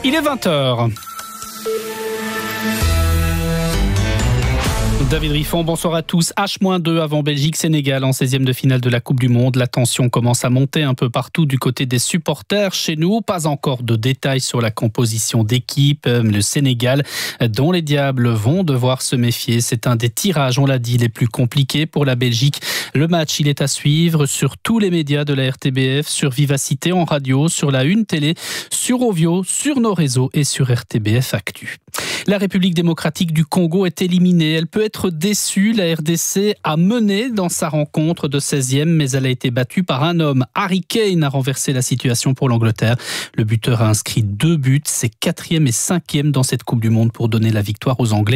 Il est 20h. David Riffon, bonsoir à tous. H-2 avant Belgique-Sénégal en 16e de finale de la Coupe du Monde. La tension commence à monter un peu partout du côté des supporters. Chez nous, pas encore de détails sur la composition d'équipe. Le Sénégal, dont les Diables vont devoir se méfier. C'est un des tirages, on l'a dit, les plus compliqués pour la Belgique. Le match, il est à suivre sur tous les médias de la RTBF, sur Vivacité en radio, sur la Une Télé, sur Ovio, sur nos réseaux et sur RTBF Actu. La République démocratique du Congo est éliminée. Elle peut être déçue. La RDC a mené dans sa rencontre de 16e, mais elle a été battue par un homme. Harry Kane a renversé la situation pour l'Angleterre. Le buteur a inscrit 2 buts. C'est 4e et 5e dans cette Coupe du Monde pour donner la victoire aux Anglais.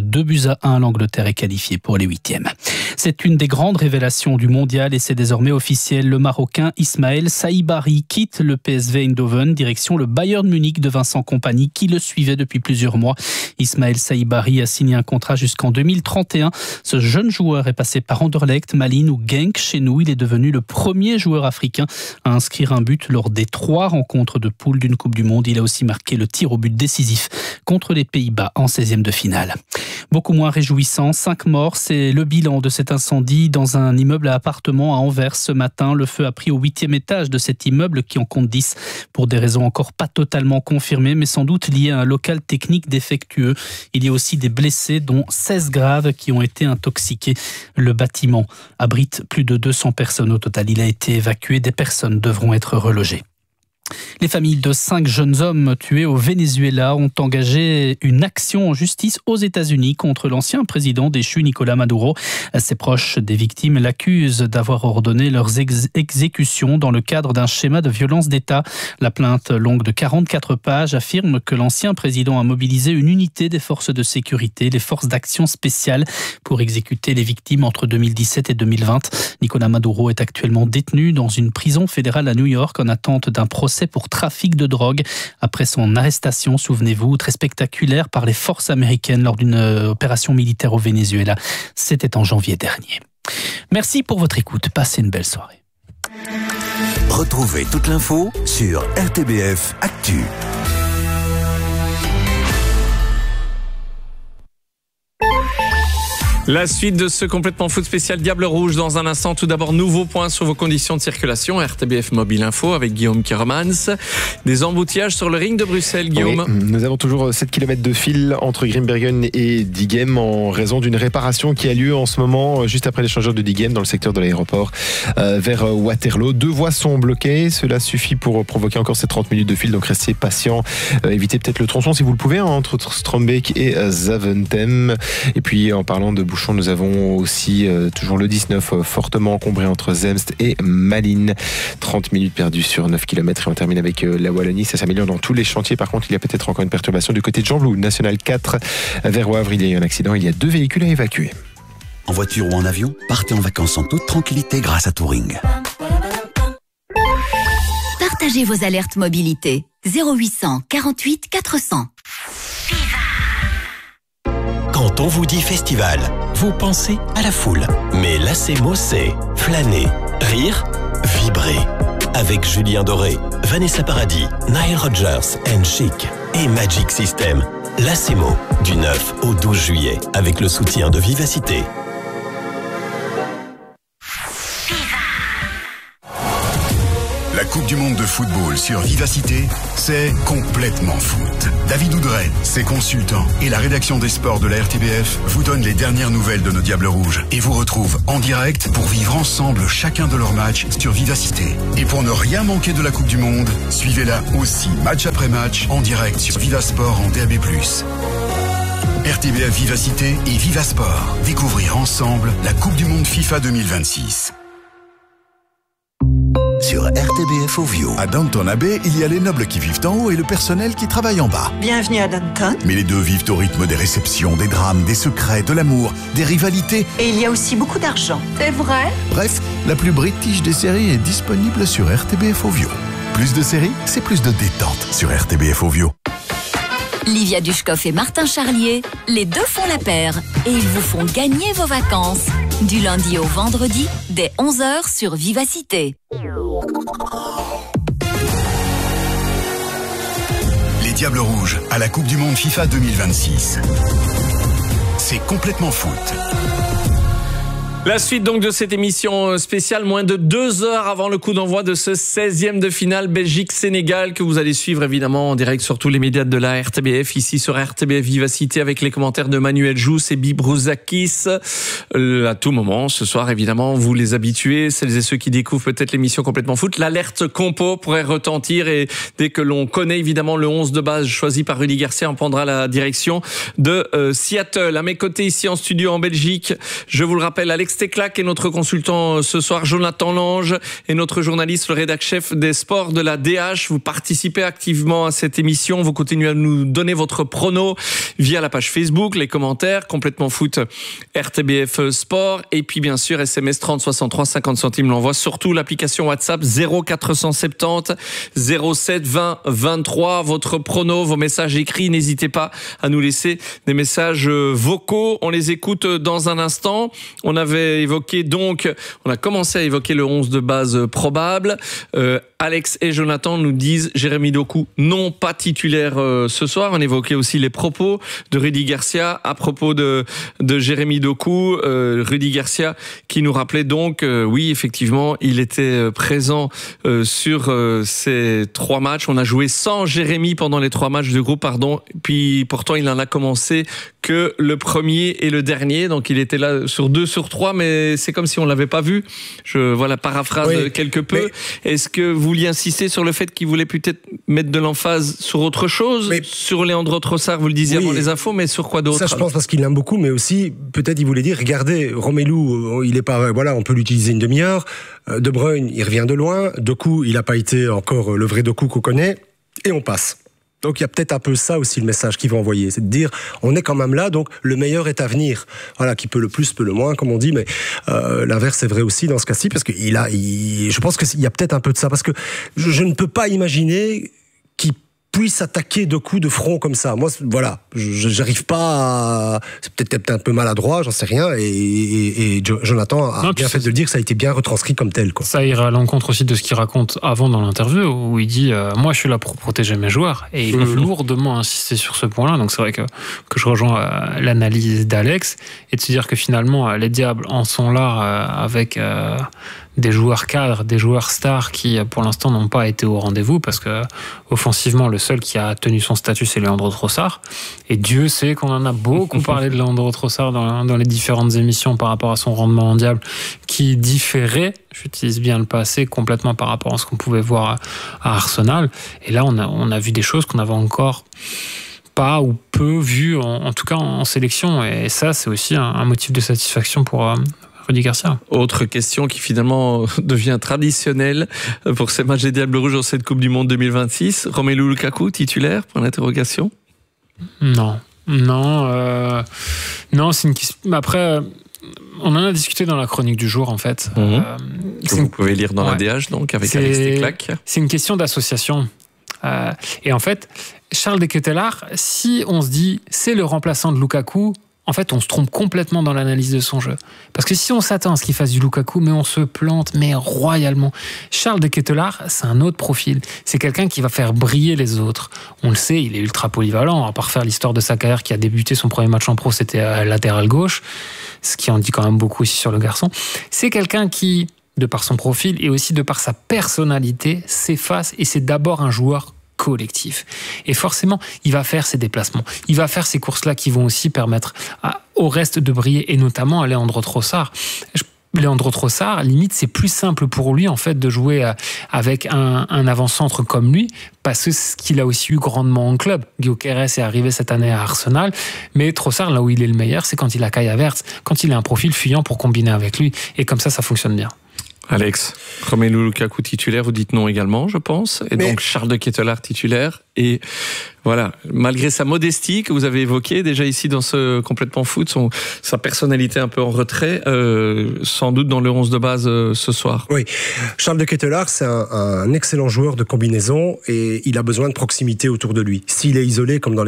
2-1. L'Angleterre est qualifiée pour les 8e. C'est une des grandes révélations du mondial et c'est désormais officiel. Le Marocain Ismaël Saïbari quitte le PSV Eindhoven, direction le Bayern Munich de Vincent Kompany qui le suivait depuis plusieurs mois. Ismaël Saïbari a signé un contrat jusqu'en 2031. Ce jeune joueur est passé par Anderlecht, Malines ou Genk. Chez nous, il est devenu le premier joueur africain à inscrire un but lors des 3 rencontres de poule d'une Coupe du Monde. Il a aussi marqué le tir au but décisif contre les Pays-Bas en 16e de finale. Beaucoup moins réjouissant, 5 morts, c'est le bilan de cet incendie dans un immeuble à appartements à Anvers ce matin. Le feu a pris au 8e étage de cet immeuble qui en compte 10 pour des raisons encore pas totalement confirmées, mais sans doute liées à un local technique défectueux. Il y a aussi des blessés, dont 16 graves qui ont été intoxiqués. Le bâtiment abrite plus de 200 personnes au total. Il a été évacué. Des personnes devront être relogées. Les familles de 5 jeunes hommes tués au Venezuela ont engagé une action en justice aux États-Unis contre l'ancien président déchu Nicolás Maduro. Ses proches des victimes l'accusent d'avoir ordonné leurs exécutions dans le cadre d'un schéma de violence d'État. La plainte longue de 44 pages affirme que l'ancien président a mobilisé une unité des forces de sécurité, les forces d'action spéciale, pour exécuter les victimes entre 2017 et 2020. Nicolás Maduro est actuellement détenu dans une prison fédérale à New York en attente d'un procès pour trafic de drogue. Après son arrestation, souvenez-vous, très spectaculaire par les forces américaines lors d'une opération militaire au Venezuela. C'était en janvier dernier. Merci pour votre écoute. Passez une belle soirée. Retrouvez toute l'info sur RTBF Actu. La suite de ce complètement foot spécial Diable Rouge dans un instant. Tout d'abord, nouveau point sur vos conditions de circulation. RTBF Mobile Info avec Guillaume Kermans. Des embouteillages sur le ring de Bruxelles, Guillaume. Oui, nous avons toujours 7 km de fil entre Grimbergen et Diegem en raison d'une réparation qui a lieu en ce moment juste après l'échangeur de Diegem dans le secteur de l'aéroport vers Waterloo. 2 voies sont bloquées. Cela suffit pour provoquer encore ces 30 minutes de fil. Donc restez patient. Évitez peut-être le tronçon si vous le pouvez entre Strombeek et Zaventem. Et puis en parlant de bouchons, nous avons aussi toujours le 19 fortement encombré entre Zemst et Malines. 30 minutes perdues sur 9 km et on termine avec la Wallonie. Ça s'améliore dans tous les chantiers. Par contre, il y a peut-être encore une perturbation du côté de Jean-Blou. National 4 vers Wavre. Il y a eu un accident. Il y a 2 véhicules à évacuer. En voiture ou en avion, partez en vacances en toute tranquillité grâce à Touring. Partagez vos alertes mobilité. 0800 48 400. Quand on vous dit festival, vous pensez à la foule. Mais l'ACMO, c'est flâner, rire, vibrer. Avec Julien Doré, Vanessa Paradis, Nile Rodgers and Chic et Magic System. L'ACMO, du 9 au 12 juillet, avec le soutien de Vivacité. La Coupe du Monde de football sur Vivacité, c'est complètement foot. David Oudret, ses consultants et la rédaction des sports de la RTBF vous donnent les dernières nouvelles de nos Diables Rouges et vous retrouvent en direct pour vivre ensemble chacun de leurs matchs sur Vivacité. Et pour ne rien manquer de la Coupe du Monde, suivez-la aussi match après match en direct sur Vivasport en DAB+. RTBF Vivacité et Vivasport. Découvrir ensemble la Coupe du Monde FIFA 2026. Sur RTBF Ovio. À Downton Abbey, il y a les nobles qui vivent en haut et le personnel qui travaille en bas. Bienvenue à Downton. Mais les deux vivent au rythme des réceptions, des drames, des secrets, de l'amour, des rivalités. Et il y a aussi beaucoup d'argent. C'est vrai? Bref, la plus british des séries est disponible sur RTBF Ovio. Plus de séries, c'est plus de détente sur RTBF Ovio. Livia Dushkov et Martin Charlier, les deux font la paire et ils vous font gagner vos vacances. Du lundi au vendredi, dès 11h sur Vivacité. Les Diables Rouges à la Coupe du Monde FIFA 2026. C'est complètement foot. La suite donc de cette émission spéciale, moins de 2 heures avant le coup d'envoi de ce 16e de finale Belgique-Sénégal que vous allez suivre évidemment en direct sur tous les médias de la RTBF, ici sur RTBF Vivacité avec les commentaires de Manuel Jousse et Bibrouzakis. À tout moment, ce soir évidemment, vous les habitués, celles et ceux qui découvrent peut-être l'émission Complètement Foot, l'alerte compo pourrait retentir et dès que l'on connaît évidemment le 11 de base choisi par Rudy Garcia, on prendra la direction de Seattle. À mes côtés ici en studio en Belgique, je vous le rappelle, Alex Teclac est notre consultant ce soir, Jonathan Lange est notre journaliste, le rédac-chef des sports de la DH. Vous participez activement à cette émission, vous continuez à nous donner votre prono via la page Facebook, les commentaires, Complètement Foot, RTBF Sport, et puis bien sûr SMS 30 63 50 centimes l'envoi, surtout l'application WhatsApp 0470 07 20 23. Votre prono, vos messages écrits, n'hésitez pas à nous laisser des messages vocaux, on les écoute dans un instant. On a commencé à évoquer le 11 de base probable. Alex et Jonathan nous disent Jérémy Doku non pas titulaire ce soir. On évoquait aussi les propos de Rudy Garcia à propos de Jérémy Doku. Rudy Garcia qui nous rappelait donc, oui effectivement, il était présent sur ces 3 matchs. On a joué sans Jérémy pendant les 3 matchs de groupe, puis pourtant il en a commencé que le premier et le dernier, donc il était là sur 2 sur 3, mais c'est comme si on l'avait pas vu. Je paraphrase quelque peu. Est-ce que vous vouliez insister sur le fait qu'il voulait peut-être mettre de l'emphase sur autre chose, sur Leandro Trossard, vous le disiez avant les infos, mais sur quoi d'autre? Ça, je pense parce qu'il l'aime beaucoup, mais aussi peut-être il voulait dire, regardez, Romelu, il est pas, on peut l'utiliser une demi-heure. De Bruyne, il revient de loin. Doku, il n'a pas été encore le vrai Doku qu'on connaît, et on passe. Donc il y a peut-être un peu ça aussi le message qu'il va envoyer, c'est de dire on est quand même là, donc le meilleur est à venir. Voilà, qui peut le plus, peut le moins, comme on dit, mais l'inverse est vrai aussi dans ce cas-ci, parce que je pense qu'il y a peut-être un peu de ça, parce que je ne peux pas imaginer qu'il puisse attaquer de coups de front comme ça. Moi, voilà, j'arrive pas à... C'est peut-être un peu maladroit, j'en sais rien, et Jonathan a bien fait de le dire que ça a été bien retranscrit comme tel, quoi. Ça ira à l'encontre aussi de ce qu'il raconte avant dans l'interview, où il dit moi je suis là pour protéger mes joueurs, et il veut lourdement insister sur ce point-là. Donc c'est vrai que je rejoins l'analyse d'Alex, et de se dire que finalement les Diables en sont là avec des joueurs cadres, des joueurs stars qui pour l'instant n'ont pas été au rendez-vous, parce que offensivement le seul qui a tenu son statut c'est Leandro Trossard, et Dieu sait qu'on en a beaucoup parlé de Leandro Trossard dans les différentes émissions par rapport à son rendement mondial qui différait, j'utilise bien le passé, complètement par rapport à ce qu'on pouvait voir à Arsenal. Et là on a vu des choses qu'on avait encore pas ou peu vues, en tout cas en sélection, et ça c'est aussi un motif de satisfaction pour Rudy Garcia. Autre question qui finalement devient traditionnelle pour ces matchs des Diables Rouges dans cette Coupe du Monde 2026. Romelu Lukaku, titulaire, point d'interrogation? Non, c'est une question. Après, on en a discuté dans la chronique du jour, en fait. Vous pouvez lire dans la DH, donc, avec Alex Teclac. C'est une question d'association. Et en fait, Charles de Ketelaere, si on se dit c'est le remplaçant de Lukaku, en fait, on se trompe complètement dans l'analyse de son jeu. Parce que si on s'attend à ce qu'il fasse du Lukaku, mais on se plante, mais royalement. Charles de Ketelaere, c'est un autre profil. C'est quelqu'un qui va faire briller les autres. On le sait, il est ultra polyvalent. À part faire l'histoire de sa carrière qui a débuté, son premier match en pro, c'était à latéral gauche. Ce qui en dit quand même beaucoup aussi sur le garçon. C'est quelqu'un qui, de par son profil et aussi de par sa personnalité, s'efface, et c'est d'abord un joueur collectif. Et forcément, il va faire ses déplacements. Il va faire ces courses-là qui vont aussi permettre au reste de briller, et notamment à Leandro Trossard. Leandro Trossard, limite, c'est plus simple pour lui en fait de jouer avec un avant-centre comme lui, parce que ce qu'il a aussi eu grandement en club. Gyökeres est arrivé cette année à Arsenal, mais Trossard, là où il est le meilleur, c'est quand il a Kai Havertz, quand il a un profil fuyant pour combiner avec lui, et comme ça fonctionne bien. Alex, Romelu Lukaku titulaire, vous dites non également, je pense. Et donc Charles de Ketelaere titulaire. Et voilà, malgré sa modestie que vous avez évoquée déjà ici dans ce Complètement Foot, sa personnalité un peu en retrait, sans doute dans le 11 de base ce soir. Oui, Charles de Ketelaere, c'est un excellent joueur de combinaison, et il a besoin de proximité autour de lui. S'il est isolé, comme dans les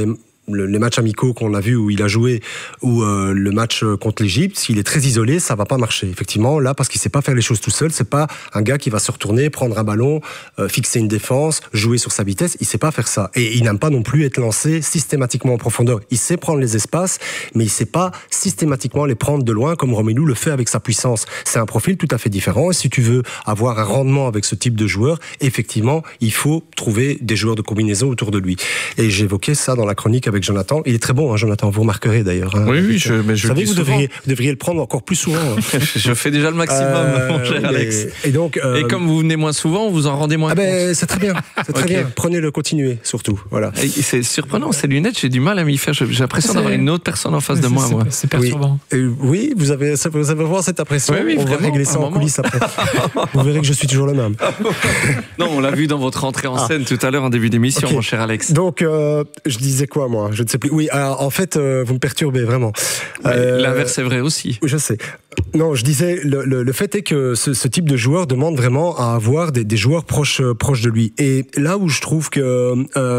les matchs amicaux qu'on a vus où il a joué, ou le match contre l'Égypte, s'il est très isolé, ça va pas marcher. Effectivement, là, parce qu'il sait pas faire les choses tout seul, c'est pas un gars qui va se retourner, prendre un ballon, fixer une défense, jouer sur sa vitesse. Il sait pas faire ça. Et il n'aime pas non plus être lancé systématiquement en profondeur. Il sait prendre les espaces, mais il sait pas systématiquement les prendre de loin comme Romelu le fait avec sa puissance. C'est un profil tout à fait différent. Et si tu veux avoir un rendement avec ce type de joueur, effectivement, il faut trouver des joueurs de combinaison autour de lui. Et j'évoquais ça dans la chronique avec Jonathan. Il est très bon, hein, Jonathan. Vous remarquerez d'ailleurs. Hein. Oui, mais je savez que vous devriez le prendre encore plus souvent. Hein. Je fais déjà le maximum, mon cher Alex. Et comme vous venez moins souvent, vous en rendez moins compte. C'est très bien. C'est très bien. Prenez-le, continuez, surtout. Voilà. Et c'est surprenant, ces lunettes, j'ai du mal à m'y faire. J'ai l'impression d'avoir une autre personne en face de moi. C'est perturbant. Oui, vous avez voir cette impression. Oui, on va régler ça en coulisses après. Vous verrez que je suis toujours le même. Non, on l'a vu dans votre entrée en scène tout à l'heure en début d'émission, mon cher Alex. Donc, je disais quoi, moi? Je ne sais plus. Oui, alors, en fait, vous me perturbez vraiment. L'inverse est vrai aussi. Je sais. Non, je disais, le fait est que ce type de joueur demande vraiment à avoir des joueurs proches de lui. Et là où je trouve que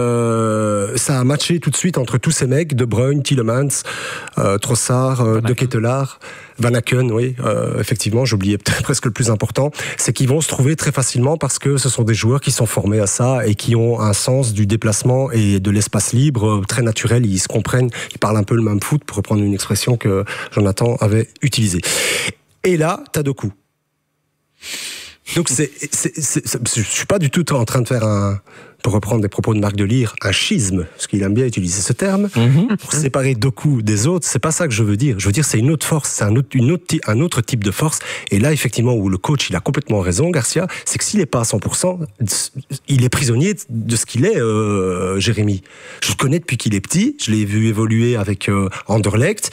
ça a matché tout de suite entre tous ces mecs, De Bruyne, Tielemans, Trossard, De Ketelaar, Van Aken, oui, effectivement, j'oubliais peut-être presque le plus important, c'est qu'ils vont se trouver très facilement parce que ce sont des joueurs qui sont formés à ça et qui ont un sens du déplacement et de l'espace libre très naturel. Ils se comprennent, ils parlent un peu le même foot, pour reprendre une expression que Jonathan avait utilisée. Et là, t'as Doku. Donc je suis pas du tout en train de faire pour reprendre des propos de Marc Delire, un schisme, parce qu'il aime bien utiliser ce terme, pour séparer Doku des autres. C'est pas ça que je veux dire. Je veux dire, c'est une autre force, c'est un autre type de force. Et là, effectivement, où le coach, il a complètement raison, Garcia, c'est que s'il n'est pas à 100%, il est prisonnier de ce qu'il est, Jérémy. Je le connais depuis qu'il est petit, je l'ai vu évoluer avec Anderlecht.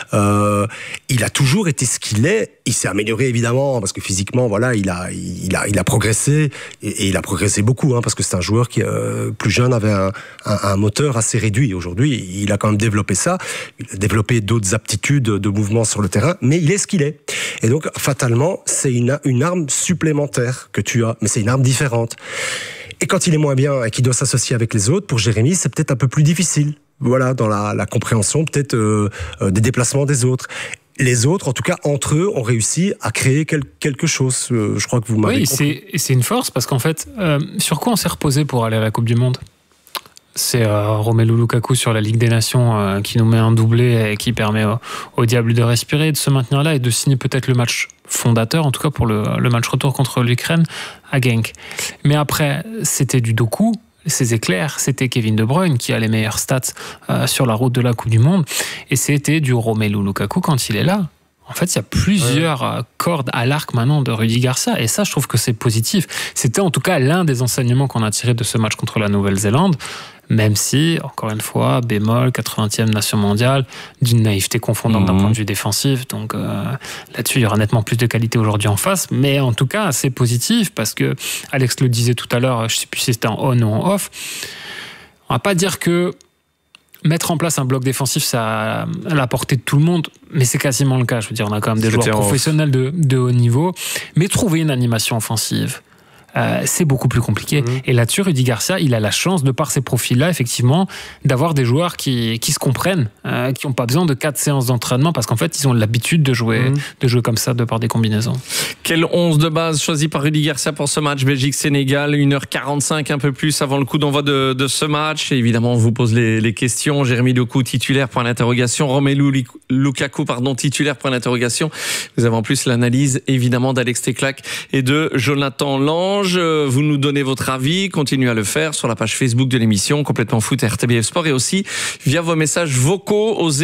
Il a toujours été ce qu'il est. Il s'est amélioré, évidemment, parce que physiquement, voilà, il a progressé, et il a progressé beaucoup, hein, parce que c'est un joueur qui plus jeune avait un moteur assez réduit. Aujourd'hui, il a quand même développé ça. Il a développé d'autres aptitudes de mouvement sur le terrain, mais il est ce qu'il est. Et donc, fatalement, c'est une arme supplémentaire que tu as, mais c'est une arme différente. Et quand il est moins bien et qu'il doit s'associer avec les autres, pour Jérémy, c'est peut-être un peu plus difficile. Voilà, dans la compréhension peut-être des déplacements des autres. Les autres, en tout cas entre eux, ont réussi à créer quelque chose. Je crois que vous m'avez compris. Oui, c'est une force parce qu'en fait, sur quoi on s'est reposé pour aller à la Coupe du Monde ? C'est Romelu Lukaku sur la Ligue des Nations qui nous met un doublé et qui permet au Diable de respirer, de se maintenir là et de signer peut-être le match fondateur, en tout cas pour le match retour contre l'Ukraine à Genk. Mais après, c'était du Doku. Ces éclairs, c'était Kevin De Bruyne qui a les meilleures stats sur la route de la Coupe du Monde, et c'était du Romelu Lukaku quand il est là. En fait, il y a plusieurs cordes à l'arc maintenant de Rudi Garcia, et ça, je trouve que c'est positif. C'était en tout cas l'un des enseignements qu'on a tiré de ce match contre la Nouvelle-Zélande, même si, encore une fois, bémol, 80e nation mondiale, d'une naïveté confondante d'un point de vue défensif. Donc là-dessus, il y aura nettement plus de qualité aujourd'hui en face. Mais en tout cas, c'est positif parce que, Alex le disait tout à l'heure, je ne sais plus si c'était en on ou en off, on ne va pas dire que mettre en place un bloc défensif, ça à la portée de tout le monde, mais c'est quasiment le cas. Je veux dire, on a quand même des joueurs professionnels de haut niveau, mais trouver une animation offensive, c'est beaucoup plus compliqué. Et là-dessus, Rudi Garcia, il a la chance, de par ces profils-là, effectivement, d'avoir des joueurs qui se comprennent, qui n'ont pas besoin de 4 séances d'entraînement, parce qu'en fait, ils ont l'habitude de jouer comme ça, de par des combinaisons. Quel 11 de base choisi par Rudi Garcia pour ce match Belgique-Sénégal, 1h45, un peu plus avant le coup d'envoi de ce match. Et évidemment, on vous pose les questions. Jérémy Doku, titulaire, point d'interrogation. Romelu Lukaku, titulaire, point d'interrogation. Vous avez en plus l'analyse, évidemment, d'Alex Teclac et de Jonathan Lange. Vous nous donnez votre avis, continuez à le faire sur la page Facebook de l'émission Complètement Foot RTBF Sport, et aussi via vos messages vocaux au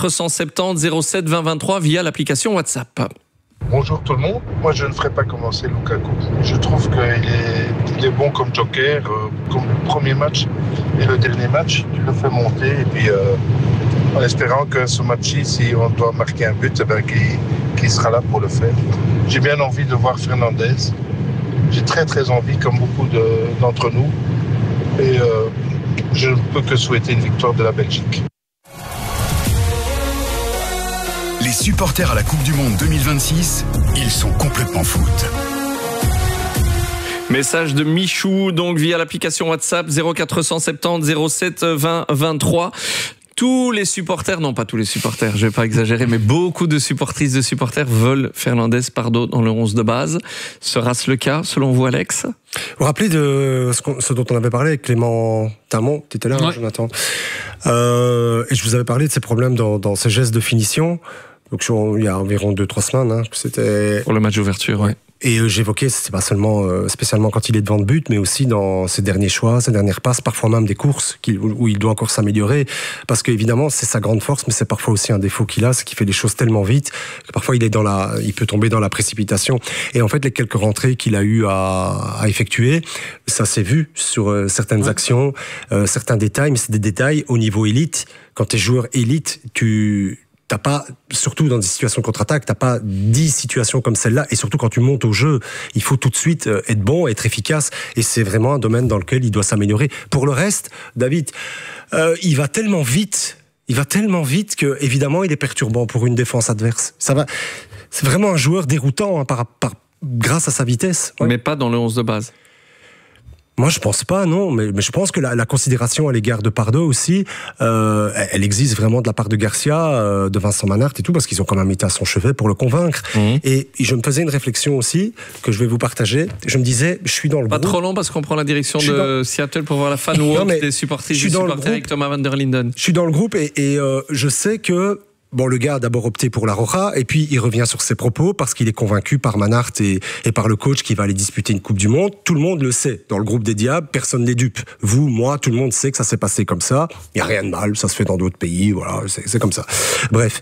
0470 07 20 23 via l'application WhatsApp. Bonjour tout le monde, moi je ne ferai pas commencer Lukaku. Je trouve qu'il est bon comme joker, comme le premier match et le dernier match, tu le fais monter, et puis en espérant que ce match-ci, si on doit marquer un but, qu'il sera là pour le faire. J'ai bien envie de voir Fernandez. J'ai très très envie, comme beaucoup d'entre nous, et je ne peux que souhaiter une victoire de la Belgique. Les supporters à la Coupe du Monde 2026, ils sont complètement foot. Message de Michou, donc via l'application WhatsApp 0470 07 20 23. tous les supporters, non pas tous les supporters, je vais pas exagérer, mais beaucoup de supportrices, de supporters veulent Fernandez Pardo dans le 11 de base. Sera-ce le cas, selon vous, Alex ? Vous vous rappelez de ce dont on avait parlé avec Clément Tamon, tu étais là, ouais. Jonathan, et je vous avais parlé de ces problèmes dans ces gestes de finition. Donc, il y a environ 2-3 semaines, c'était... Pour le match d'ouverture, ouais. Et j'évoquais, c'est pas seulement spécialement quand il est devant le but, mais aussi dans ses derniers choix, ses dernières passes, parfois même des courses où il doit encore s'améliorer. Parce qu'évidemment, c'est sa grande force, mais c'est parfois aussi un défaut qu'il a, c'est qu'il fait les choses tellement vite que parfois il peut tomber dans la précipitation. Et en fait, les quelques rentrées qu'il a eu à effectuer, ça s'est vu sur certaines actions, certains détails, mais c'est des détails au niveau élite. Quand t'es joueur élite, t'as pas, surtout dans des situations de contre-attaque, t'as pas 10 situations comme celle-là, et surtout quand tu montes au jeu, il faut tout de suite être bon, être efficace, et c'est vraiment un domaine dans lequel il doit s'améliorer. Pour le reste, David, il va tellement vite que, évidemment, il est perturbant pour une défense adverse. C'est vraiment un joueur déroutant, grâce à sa vitesse. Ouais. Mais pas dans le 11 de base. Moi, je pense pas, non, mais je pense que la considération à l'égard de Pardo aussi, elle existe vraiment de la part de Garcia, de Vincent Manhart et tout, parce qu'ils ont quand même été à son chevet pour le convaincre. Et je me faisais une réflexion aussi, que je vais vous partager. Je me disais, je suis dans le groupe. Pas trop long, parce qu'on prend la direction de Seattle pour voir la fan walk des supportrices et supporters avec Thomas Van der Linden. Je suis dans le groupe et je sais que le gars a d'abord opté pour la Roja, et puis il revient sur ses propos parce qu'il est convaincu par Manhart et par le coach qui va aller disputer une Coupe du Monde. Tout le monde le sait. Dans le groupe des Diables, personne n'est dupe. Vous, moi, tout le monde sait que ça s'est passé comme ça. Il n'y a rien de mal, ça se fait dans d'autres pays, voilà, c'est comme ça. Bref.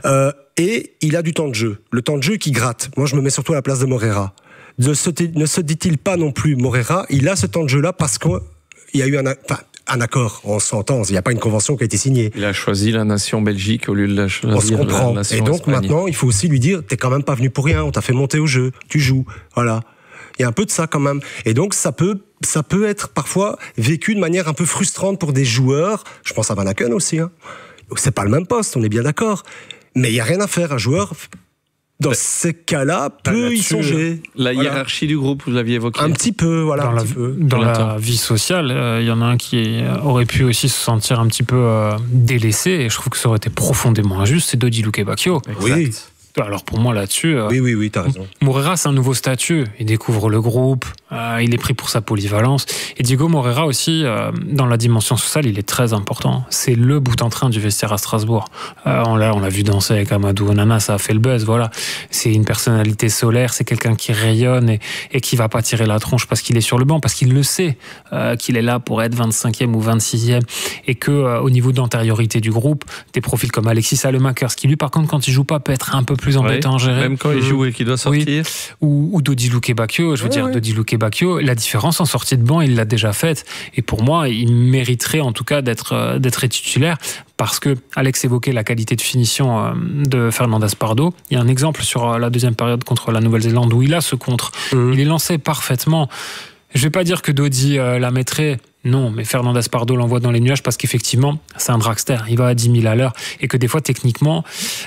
Et il a du temps de jeu. Le temps de jeu qui gratte. Moi, je me mets surtout à la place de Moreira. Ne se dit-il pas non plus, Moreira, il a ce temps de jeu-là parce qu'il y a eu un accord, on s'entend, il n'y a pas une convention qui a été signée. Il a choisi la nation Belgique au lieu de la choisir on se comprend. La nation Et donc Espagne. Maintenant, il faut aussi lui dire, t'es quand même pas venu pour rien, on t'a fait monter au jeu, tu joues, voilà. Il y a un peu de ça quand même. Et donc ça peut être parfois vécu de manière un peu frustrante pour des joueurs. Je pense à Van Aken aussi. C'est pas le même poste, on est bien d'accord. Mais il n'y a rien à faire, un joueur... Dans ces cas-là, peut y songer. La hiérarchie du groupe, vous l'aviez évoqué. Un petit peu, voilà. Dans la vie sociale, il y en a un qui aurait pu aussi se sentir un petit peu délaissé, et je trouve que ça aurait été profondément injuste, c'est Dodi Lukebakio. Oui. Alors pour moi là-dessus, oui, t'as raison. Moreira, c'est un nouveau statut. Il découvre le groupe, il est pris pour sa polyvalence. Et Diego Moreira aussi, dans la dimension sociale, il est très important. C'est le bout en train du vestiaire à Strasbourg. On l'a vu danser avec Amadou Onana, ça a fait le buzz. Voilà, c'est une personnalité solaire, c'est quelqu'un qui rayonne et qui va pas tirer la tronche parce qu'il est sur le banc, parce qu'il le sait qu'il est là pour être 25e ou 26e, et que au niveau d'antériorité du groupe, des profils comme Alexis Salemakers, qui lui par contre quand il joue pas peut être un peu plus embêtant à gérer. Même quand il joue et qu'il doit sortir. Oui. Ou Dodi Lukebakio, Dodi Lukebakio, la différence en sortie de banc, il l'a déjà faite. Et pour moi, il mériterait en tout cas d'être titulaire, parce que Alex évoquait la qualité de finition de Fernandez Pardo. Il y a un exemple sur la deuxième période contre la Nouvelle-Zélande où il a ce contre. Il est lancé parfaitement. Je vais pas dire que Dodi la mettrait. Non, mais Fernandez Pardo l'envoie dans les nuages parce qu'effectivement, c'est un dragster. Il va à 10 000 à l'heure et que des fois, techniquement,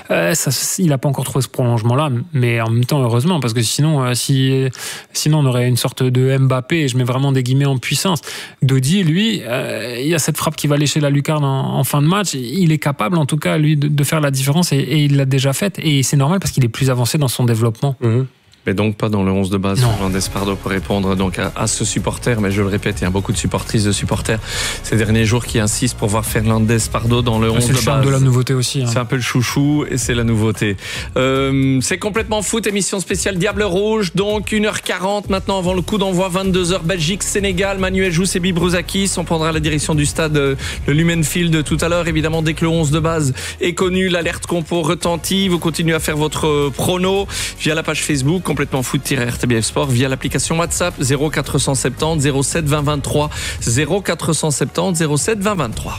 il n'a pas encore trouvé ce prolongement-là. Mais en même temps, heureusement, parce que sinon, sinon on aurait une sorte de Mbappé, et je mets vraiment des guillemets en puissance. Dodi, lui, il y a cette frappe qui va lécher la lucarne en fin de match. Il est capable, en tout cas, lui, de faire la différence, et il l'a déjà faite. Et c'est normal parce qu'il est plus avancé dans son développement. Mais donc pas dans le 11 de base, Fernandez Pardo, pour répondre donc à ce supporter. Mais je le répète, il y a beaucoup de supportrices, de supporters ces derniers jours qui insistent pour voir Fernandez Pardo dans le 11 de base. C'est le charme de la nouveauté aussi. C'est un peu le chouchou et c'est la nouveauté. C'est complètement foot, émission spéciale Diable Rouge. Donc 1h40 maintenant avant le coup d'envoi, 22h Belgique, Sénégal. Manuel Jousse et Bibruzakis. On prendra la direction du stade, le Lumenfield tout à l'heure. Évidemment, dès que le 11 de base est connu, l'alerte compo retentit. Vous continuez à faire votre prono via la page Facebook complètement foot-RTBF Sport, via l'application WhatsApp 0470 07 20 23 0470 07 20 23.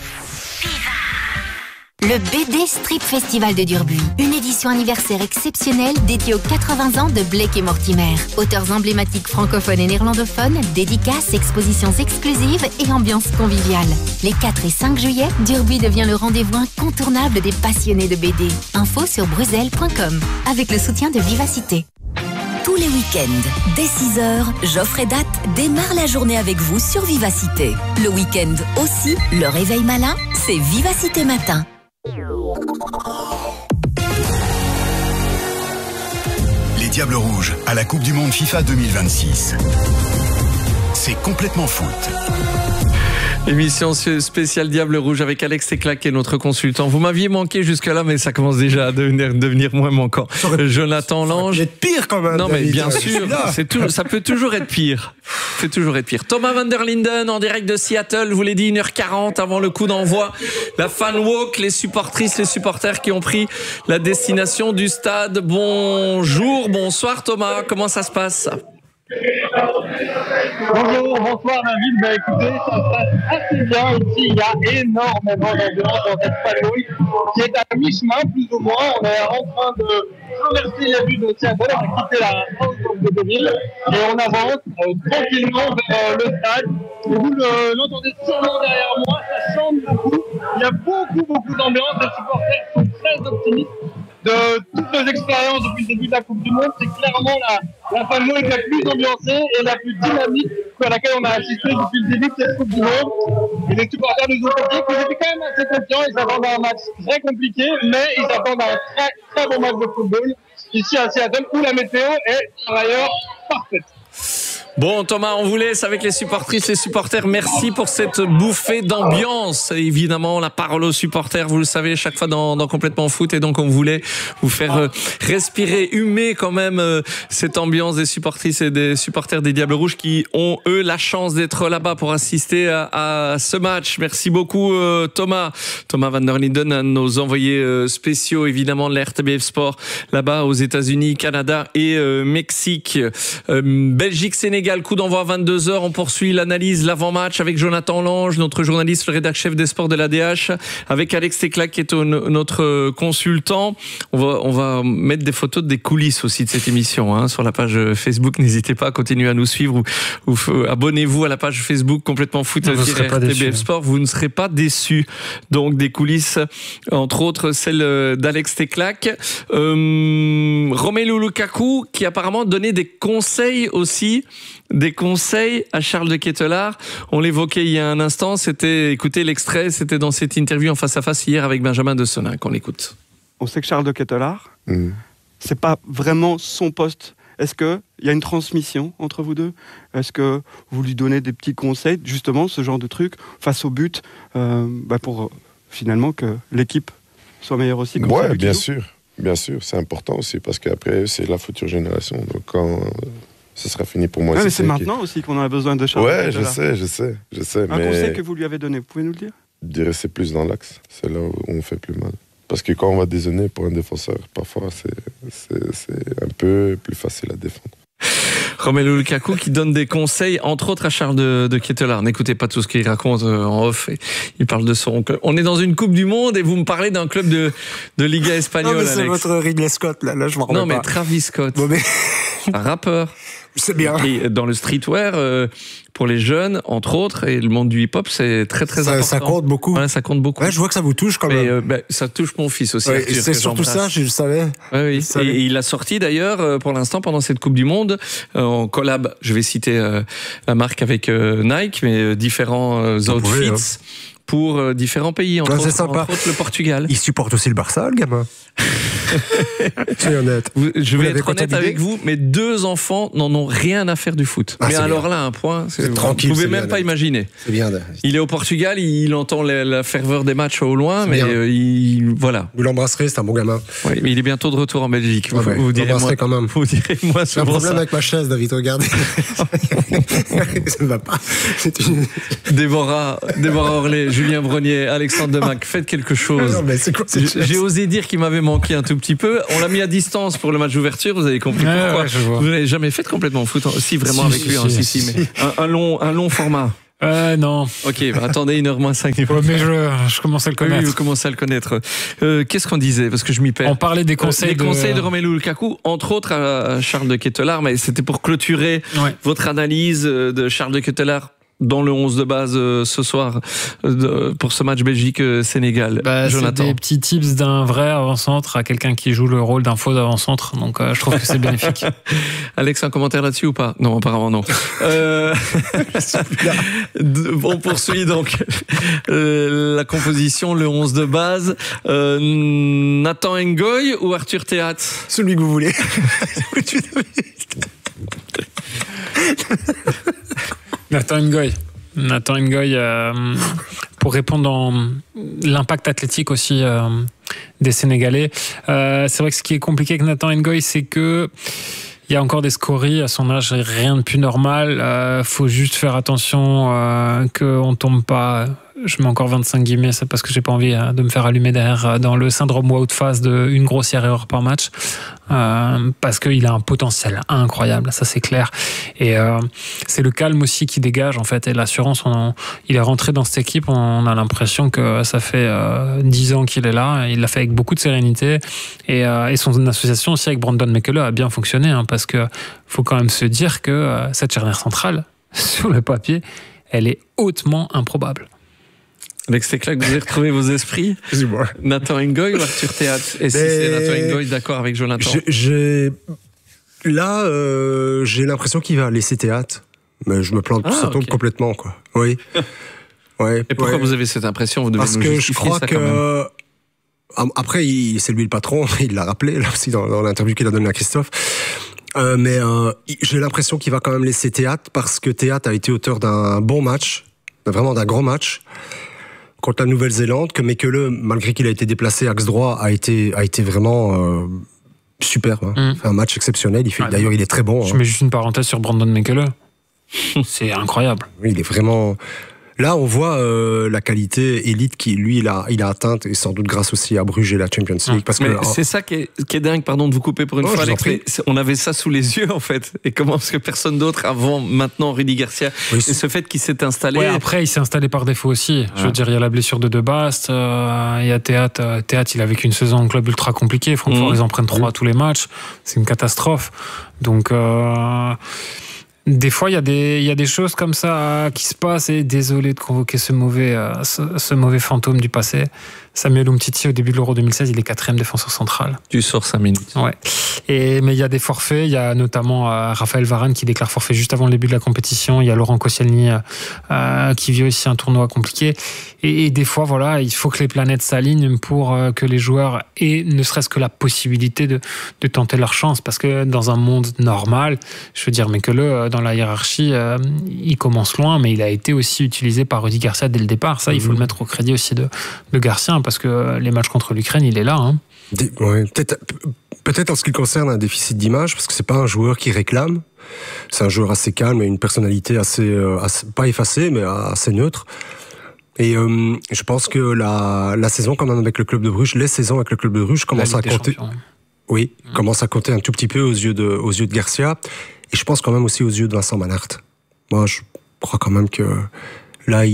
Le BD Strip Festival de Durbuy. Une édition anniversaire exceptionnelle dédiée aux 80 ans de Blake et Mortimer. Auteurs emblématiques francophones et néerlandophones, dédicaces, expositions exclusives et ambiance conviviale. Les 4 et 5 juillet, Durbuy devient le rendez-vous incontournable des passionnés de BD. Info sur bruxelles.com avec le soutien de Vivacité. tous les week-ends. Dès 6h, Joffre et Date démarre la journée avec vous sur Vivacité. Le week-end aussi, le réveil malin, c'est Vivacité Matin. Les Diables Rouges à la Coupe du Monde FIFA 2026. C'est complètement foot. Émission spéciale Diable Rouge avec Alex Teclac qui est notre consultant. Vous m'aviez manqué jusque-là, mais ça commence déjà à devenir moins manquant. Jonathan Lange. C'est pire quand même. Non, mais David, bien sûr, ça peut toujours être pire. Thomas van der Linden en direct de Seattle. Je vous l'ai dit, 1h40 avant le coup d'envoi. La fan walk, les supportrices, les supporters qui ont pris la destination du stade. Bonjour, bonsoir Thomas. Comment ça se passe ? Bonjour, bonsoir David. Écoutez, ça se passe assez bien ici. Il y a énormément d'ambiance dans cette patrouille qui est à mi-chemin, plus ou moins. On est en train de traverser la ville de Seattle. On a quitté la House of the Devil et on avance tranquillement vers le stade. Vous l'entendez sûrement derrière moi, ça chante beaucoup. Il y a beaucoup d'ambiance. Les supporters sont très optimistes de toutes nos expériences depuis le début de la Coupe du Monde. C'est clairement la fan walk la plus ambiancée et la plus dynamique à laquelle on a assisté depuis le début de cette Coupe du Monde. Et les supporters nous ont dit qu'ils étaient quand même assez confiants. Ils s'attendent à un match très compliqué, mais ils s'attendent à un très bon match de football ici à Seattle où la météo est par ailleurs parfaite. Bon Thomas, on vous laisse avec les supportrices et supporters. Merci pour cette bouffée d'ambiance. Évidemment, la parole aux supporters, vous le savez, chaque fois dans Complètement Foot. Et donc, on voulait vous faire respirer, humer quand même cette ambiance des supportrices et des supporters des Diables Rouges qui ont, eux, la chance d'être là-bas pour assister à ce match. Merci beaucoup Thomas. Thomas van der Linden, un de nos envoyés spéciaux, évidemment, de la RTBF Sport, là-bas aux États-Unis, Canada et Mexique. Belgique-Sénégal. Coup d'envoi à 22h, on poursuit l'analyse, l'avant-match avec Jonathan Lange, notre journaliste, le rédacteur chef des sports de l'ADH, avec Alex Teclac qui est notre consultant. On va mettre des photos des coulisses aussi de cette émission sur la page Facebook. N'hésitez pas à continuer à nous suivre ou abonnez-vous à la page Facebook Complètement Foot RTBF Sport. Vous ne serez pas déçus. Donc des coulisses, entre autres celle d'Alex Teclac. Romelu Lukaku qui apparemment donnait des conseils aussi. Des conseils à Charles de Ketelaar. On l'évoquait il y a un instant. Écoutez l'extrait, c'était dans cette interview en face à face hier avec Benjamin de Sonin qu'on l'écoute. On sait que Charles de Ketelaar, c'est pas vraiment son poste. Est-ce qu'il y a une transmission entre vous deux ? Est-ce que vous lui donnez des petits conseils, justement, ce genre de truc, face au but, pour finalement que l'équipe soit meilleure aussi comme ça, bien sûr. Bien sûr, c'est important aussi parce qu'après, c'est la future génération. Donc quand ce sera fini pour moi. Mais c'est maintenant aussi qu'on a besoin de Charles. Ouais, je sais. Un conseil que vous lui avez donné, vous pouvez nous le dire ? De rester plus dans l'axe. C'est là où on fait plus mal. Parce que quand on va dézonner pour un défenseur, parfois c'est un peu plus facile à défendre. Romelu Lukaku qui donne des conseils, entre autres à Charles de Ketelaar. N'écoutez pas tout ce qu'il raconte en off. Il parle de son club. On est dans une Coupe du Monde et vous me parlez d'un club de Liga espagnole. Non, mais c'est Alex. votre Ridley Scott, là je m'en remets pas. Non, mais Travis Scott. Bon, mais... un rappeur. C'est bien. Et dans le streetwear, pour les jeunes, entre autres, et le monde du hip-hop, c'est très important. Ça compte beaucoup. Ouais, ça compte beaucoup. Ouais, je vois que ça vous touche quand même. Ça touche mon fils aussi. Ouais, Arthur, c'est surtout ça, je le savais. Oui. Et il a sorti d'ailleurs, pour l'instant, pendant cette Coupe du Monde, en collab, je vais citer la marque avec Nike, mais différents outfits. Pour différents pays, entre autres le Portugal. Il supporte aussi le Barça, le gamin. C'est honnête. Je vais être honnête avec vous, mes deux enfants n'en ont rien à faire du foot. Mais alors là, un point, vous tranquille, ne pouvez même pas imaginer. C'est bien. Il est au Portugal, il entend la ferveur des matchs au loin, mais voilà. Vous l'embrasserez, c'est un bon gamin. Oui, mais il est bientôt de retour en Belgique. Vous direz moi quand même. Vous direz moi. J'ai un problème avec ma chaise, David. Regardez. Ça ne va pas. Déborah Orlé, Julien Brognier, Alexandre Demac, faites quelque chose. Non, mais c'est quoi, j'ai osé dire qu'il m'avait manqué un tout petit peu. On l'a mis à distance pour le match d'ouverture. Vous avez compris pourquoi. Vous n'avez jamais fait de Complètement Foot. Si, vraiment avec lui. Mais un long format. Non. Ok, attendez 1h-5. Ouais, mais je commence à le connaître. Oui, vous commencez à le connaître. Qu'est-ce qu'on disait ? Parce que je m'y perds. On parlait des conseils conseils de Romelu Lukaku, entre autres à Charles de Ketelaar, mais c'était pour clôturer votre analyse de Charles de Ketelaar. dans le 11 de base ce soir pour ce match Belgique-Sénégal? Jonathan. C'est des petits tips d'un vrai avant-centre à quelqu'un qui joue le rôle d'un faux avant-centre, donc je trouve que c'est bénéfique. Alex, un commentaire là-dessus ou pas? Non, apparemment non. On poursuit donc la composition, le 11 de base. Nathan Ngoy ou Arthur Théat? Celui que vous voulez. Nathan Ngoy, pour répondre dans l'impact athlétique aussi des Sénégalais. C'est vrai que ce qui est compliqué avec Nathan Ngoy, c'est que il y a encore des scories à son âge, rien de plus normal. Faut juste faire attention qu'on tombe pas. Je mets encore 25 guillemets, c'est parce que j'ai pas envie de me faire allumer derrière dans le syndrome Wout phase de une grossière erreur par match, parce qu'il a un potentiel incroyable, ça c'est clair. Et c'est le calme aussi qui dégage en fait, et l'assurance. Il est rentré dans cette équipe, on a l'impression que ça fait 10 ans qu'il est là. Il l'a fait avec beaucoup de sérénité, et son association aussi avec Brandon Mekele a bien fonctionné, hein, parce que faut quand même se dire que cette charnière centrale, sur le papier, elle est hautement improbable. Avec ces claques, vous avez retrouvé vos esprits. Nathan Ngoy ou Arthur Théat? Et si c'est Nathan Ngoy, d'accord avec Jonathan? J'ai l'impression qu'il va laisser Théat, mais je me plante, ça tombe complètement, quoi. Oui. Ouais. Et pourquoi vous avez cette impression? Vous devez Parce nous que justifier je crois ça que... quand même. Après, c'est lui le patron, il l'a rappelé là aussi dans l'interview qu'il a donnée à Christophe. Mais j'ai l'impression qu'il va quand même laisser Théat, parce que Théat a été auteur d'un bon match, vraiment d'un gros match contre la Nouvelle-Zélande, que Mekele, malgré qu'il a été déplacé axe droit, a été vraiment super. Hein. Un match exceptionnel. D'ailleurs, il est très bon. Je mets juste une parenthèse sur Brandon Mekele. C'est incroyable. Oui, il est vraiment... Là, on voit la qualité élite qui, lui, il a atteinte, et sans doute grâce aussi à Bruges et la Champions League. Parce que, c'est ça qui est dingue, pardon de vous couper pour une fois, Alex, on avait ça sous les yeux, en fait. Et comment est-ce que personne d'autre, avant, maintenant, Rudy Garcia, et ce fait qu'il s'est installé... Ouais, après, il s'est installé par défaut aussi. Je veux dire, il y a la blessure de Bast, il y a Théat, il a vécu une saison en club ultra compliquée. Francfort, ils en prennent 3 à tous les matchs. C'est une catastrophe. Donc... Des fois, il y a des choses comme ça qui se passent, et désolé de convoquer ce mauvais fantôme du passé. Samuel Umtiti, au début de l'Euro 2016, il est 4e défenseur central. Tu sors 5 minutes. Ouais. Mais il y a des forfaits. Il y a notamment Raphaël Varane qui déclare forfait juste avant le début de la compétition. Il y a Laurent Koscielny qui vit aussi un tournoi compliqué. Et des fois, voilà, il faut que les planètes s'alignent pour que les joueurs aient ne serait-ce que la possibilité de tenter leur chance. Parce que dans un monde normal, je veux dire, Mekele, dans la hiérarchie, il commence loin, mais il a été aussi utilisé par Rudy Garcia dès le départ. Ça, il faut le mettre au crédit aussi de Garcia, parce que les matchs contre l'Ukraine, il est là. Hein. Peut-être en ce qui concerne un déficit d'image, parce que c'est pas un joueur qui réclame. C'est un joueur assez calme et une personnalité assez pas effacée, mais assez neutre. Et je pense que la saison quand même avec le club de Bruges, les saisons avec le club de Bruges commencent à compter. Oui, commencent à compter un tout petit peu aux yeux de Garcia, et je pense quand même aussi aux yeux de Vincent Manhart. Moi, je crois quand même que là,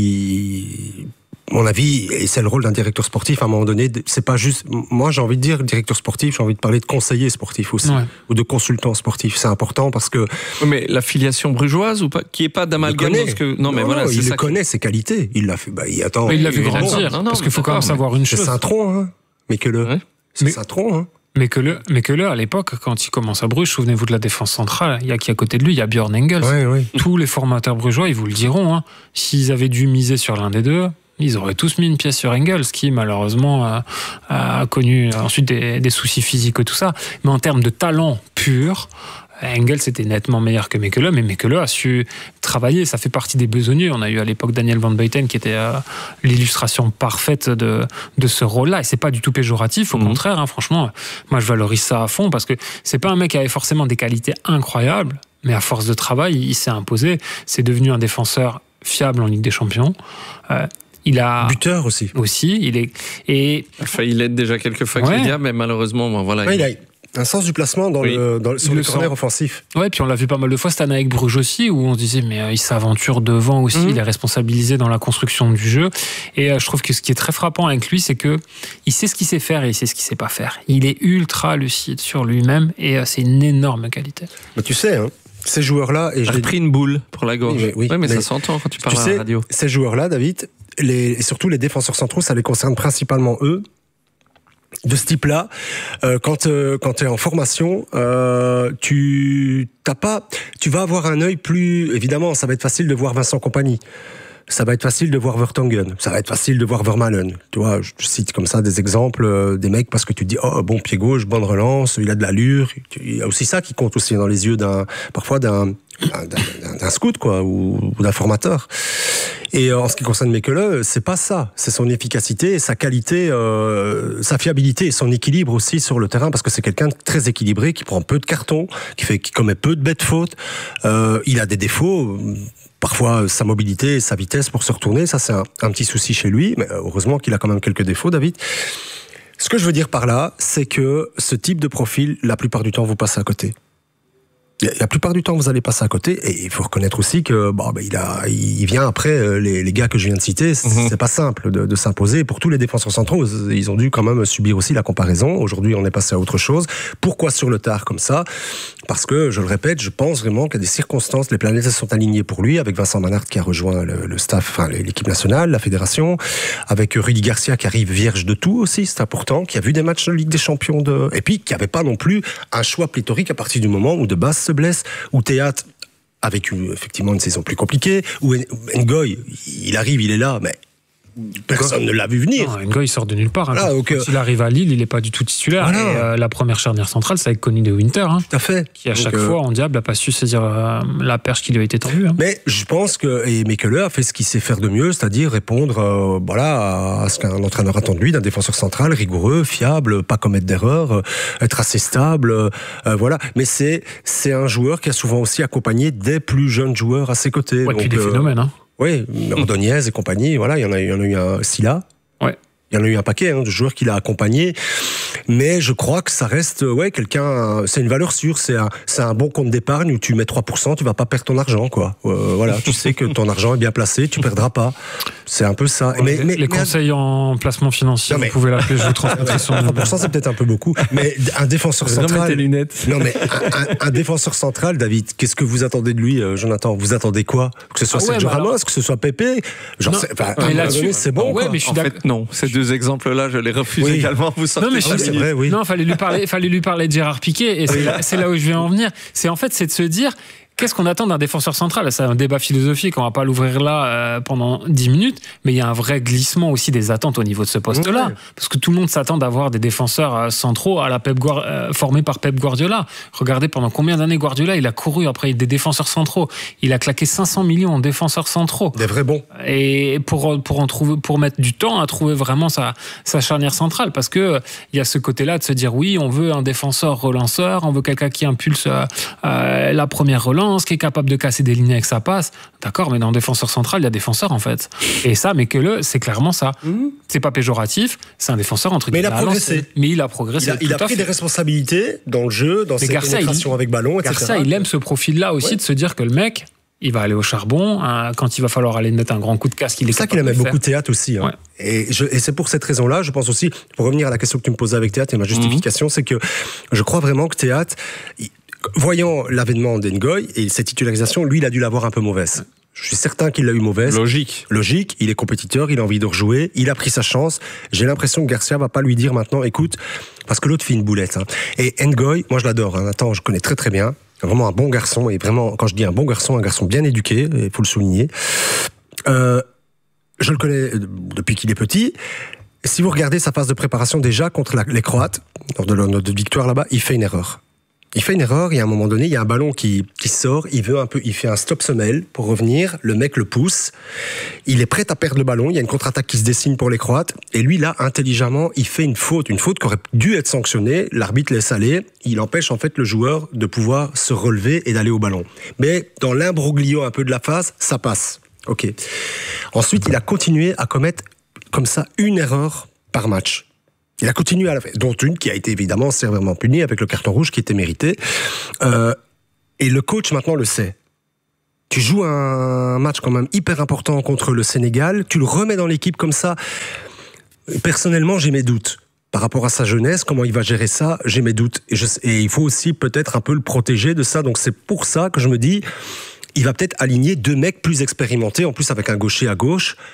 mon avis, et c'est le rôle d'un directeur sportif, à un moment donné, c'est pas juste... Moi, j'ai envie de dire directeur sportif, j'ai envie de parler de conseiller sportif aussi, ou de consultant sportif. C'est important parce que... Mais la filiation brugeoise, ou pas, qui est pas d'amalgame, parce que... Non, il connaît ses qualités. Il l'a fait... il l'a vu grandir, parce qu'il faut quand même savoir une chose. C'est un tronc, hein. C'est un tronc, hein. Mais que à l'époque, quand il commence à Bruges, souvenez-vous de la défense centrale, il y a qui à côté de lui, il y a Björn Engels. Oui. Tous les formateurs brugeois, ils vous le diront, hein. S'ils avaient dû miser sur l'un des deux, ils auraient tous mis une pièce sur Engels, qui malheureusement a connu ensuite des soucis physiques et tout ça. Mais en termes de talent pur, Engels était nettement meilleur que Mekele, mais Mekele a su travailler. Ça fait partie des besogneux. On a eu à l'époque Daniel Van Buyten qui était l'illustration parfaite de ce rôle-là. Et c'est pas du tout péjoratif, au contraire. Hein, franchement, moi je valorise ça à fond, parce que c'est pas un mec qui avait forcément des qualités incroyables, mais à force de travail, il s'est imposé. C'est devenu un défenseur fiable en Ligue des Champions. Il a buteur aussi. Il a failli l'être déjà quelques fois, mais malheureusement, voilà. Ouais, il a un sens du placement sur le corner offensif. Ouais, puis on l'a vu pas mal de fois cette année avec Bruges aussi, où on se disait mais il s'aventure devant aussi, il est responsabilisé dans la construction du jeu. Et je trouve que ce qui est très frappant avec lui, c'est que il sait ce qu'il sait faire et il sait ce qu'il sait pas faire. Il est ultra lucide sur lui-même, et c'est une énorme qualité. Mais tu sais, hein, ces joueurs-là... J'ai pris une boule pour la gorge. Oui, mais ça s'entend quand tu parles à la radio. Ces joueurs-là, David, et surtout les défenseurs centraux, ça les concerne principalement eux. De ce type-là, quand tu es en formation, tu vas avoir un œil plus... Évidemment, ça va être facile de voir Vincent Kompany. Ça va être facile de voir Vertonghen, ça va être facile de voir Vermaelen. Tu vois, je cite comme ça des exemples des mecs parce que tu te dis bon pied gauche, bonne relance, il a de l'allure. Il y a aussi ça qui compte aussi dans les yeux parfois d'un scout quoi ou d'un formateur. Et en ce qui concerne Mekele, c'est pas ça, c'est son efficacité, sa qualité, sa fiabilité et son équilibre aussi sur le terrain parce que c'est quelqu'un de très équilibré qui prend peu de cartons, qui commet peu de bêtes fautes. Il a des défauts. Parfois, sa mobilité et sa vitesse pour se retourner, ça c'est un petit souci chez lui, mais heureusement qu'il a quand même quelques défauts, David. Ce que je veux dire par là, c'est que ce type de profil, la plupart du temps, vous passez à côté. La plupart du temps, vous allez passer à côté, et il faut reconnaître aussi que il vient après les gars que je viens de citer. C'est pas simple de s'imposer. Pour tous les défenseurs centraux, ils ont dû quand même subir aussi la comparaison. Aujourd'hui, on est passé à autre chose. Pourquoi sur le tard comme ça ? Parce que, je le répète, je pense vraiment qu'il y a des circonstances, les planètes se sont alignées pour lui, avec Vincent Manhart qui a rejoint le staff, l'équipe nationale, la fédération, avec Rudy Garcia qui arrive vierge de tout aussi, c'est important, qui a vu des matchs de Ligue des Champions et puis qui n'avait pas non plus un choix pléthorique à partir du moment où de base se blesse, où Théâtre, avec effectivement une saison plus compliquée, où Ngoy, il arrive, il est là, mais personne ne l'a vu venir. Ngoy, il sort de nulle part. Voilà, quand il arrive à Lille, il n'est pas du tout titulaire. Voilà. Et la première charnière centrale, c'est avec Conny de Winter. Tout à fait. Qui, à chaque fois, en diable, n'a pas su saisir la perche qui lui a été tendue. Mais je pense que Mekele a fait ce qu'il sait faire de mieux, c'est-à-dire répondre à ce qu'un entraîneur attend de lui, d'un défenseur central, rigoureux, fiable, pas commettre d'erreurs, être assez stable. Voilà. Mais c'est un joueur qui a souvent aussi accompagné des plus jeunes joueurs à ses côtés. Ouais, puis des phénomènes. Oui, Ordonez et compagnie, voilà, il y en a eu un Silla. Ouais. Il y en a eu un paquet de joueurs qui l'a accompagné, mais je crois que ça reste quelqu'un, c'est une valeur sûre, c'est un bon compte d'épargne où tu mets 3%, tu vas pas perdre ton argent quoi. Voilà, tu sais que ton argent est bien placé, tu perdras pas. C'est un peu ça. Ouais, mais les conseils en placement financier, vous pouvez l'appeler, je vous transmettrai son nom. 3%, c'est peut-être un peu beaucoup, mais un défenseur central. Tes lunettes. Non mais un défenseur central, David, qu'est-ce que vous attendez de lui, Jonathan ? Vous attendez quoi ? Que ce soit Sergio Ramos, que ce soit Pépé, c'est bon. Ouais, mais je suis en fait, non, ces deux exemples-là, je les refuse également. Vous sortez. Non, mais c'est vrai, oui. Non, fallait lui parler de Gérard Piqué, et c'est là où je vais en venir. C'est de se dire. Qu'est-ce qu'on attend d'un défenseur central ? C'est un débat philosophique, on va pas l'ouvrir là pendant 10 minutes, mais il y a un vrai glissement aussi des attentes au niveau de ce poste-là, ouais. Parce que tout le monde s'attend d'avoir des défenseurs centraux à la formés par Pep Guardiola. Regardez pendant combien d'années Guardiola, il a couru après des défenseurs centraux. Il a claqué 500 millions en défenseurs centraux. Des vrais bons. Et pour mettre du temps à trouver vraiment sa charnière centrale, parce que il y a ce côté-là de se dire oui, on veut un défenseur relanceur, on veut quelqu'un qui impulse la première relance, qui est capable de casser des lignes avec sa passe. D'accord, mais dans le défenseur central, il y a défenseur en fait. Et ça, c'est clairement ça. C'est pas péjoratif, c'est un défenseur entre guillemets. Mais il a progressé. Mais il a progressé. Il a pris des responsabilités dans le jeu, dans ses pénétrations avec ballon, etc. Garcia, il aime ce profil-là aussi, de se dire que le mec, il va aller au charbon, quand il va falloir aller mettre un grand coup de casque, il est capable de le faire. C'est ça qu'il aime beaucoup Théâtre aussi. Ouais. Et c'est pour cette raison-là, je pense aussi, pour revenir à la question que tu me posais avec Théâtre et ma justification, c'est que je crois vraiment que Théâtre, voyant l'avènement d'Ngoy et cette titularisation, lui, il a dû l'avoir un peu mauvaise. Je suis certain qu'il l'a eu mauvaise. Logique, il est compétiteur, il a envie de rejouer, il a pris sa chance. J'ai l'impression que Garcia va pas lui dire maintenant, écoute, parce que l'autre fait une boulette. Et Ngoy, moi je l'adore, Attends, je connais très très bien. Vraiment un bon garçon, et vraiment, quand je dis un bon garçon, un garçon bien éduqué, il faut le souligner. Je le connais depuis qu'il est petit. Si vous regardez sa phase de préparation déjà contre les Croates, lors de notre victoire là-bas, il fait une erreur. Il y a un moment donné, il y a un ballon qui sort, il fait un stop semelle pour revenir, le mec le pousse, il est prêt à perdre le ballon, il y a une contre-attaque qui se dessine pour les Croates, et lui là, intelligemment, il fait une faute qui aurait dû être sanctionnée, l'arbitre laisse aller, il empêche en fait le joueur de pouvoir se relever et d'aller au ballon. Mais dans l'imbroglio un peu de la phase, ça passe. Ok. Ensuite, il a continué à commettre comme ça une erreur par match. Il a continué à la faire, dont une qui a été évidemment sévèrement punie avec le carton rouge qui était mérité. Et le coach maintenant le sait. Tu joues un match quand même hyper important contre le Sénégal, tu le remets dans l'équipe comme ça. Personnellement, j'ai mes doutes. par rapport à sa jeunesse, comment il va gérer ça, j'ai mes doutes. Et il faut aussi peut-être un peu le protéger de ça. Donc c'est pour ça que je me dis, il va peut-être aligner 2 mecs plus expérimentés, en plus avec un gaucher à gauche.